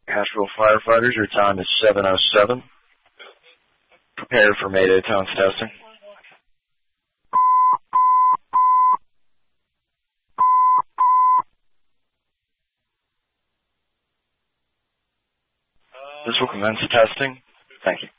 Asheville firefighters, your time is 7:07. Prepare for Mayday tones testing. This will commence testing. Thank you.